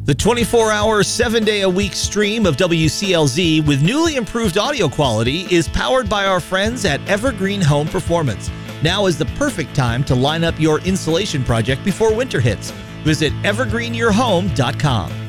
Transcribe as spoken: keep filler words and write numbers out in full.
The twenty-four hour, seven day a week stream of W C L Z with newly improved audio quality is powered by our friends at Evergreen Home Performance. Now is the perfect time to line up your insulation project before winter hits. Visit evergreen your home dot com.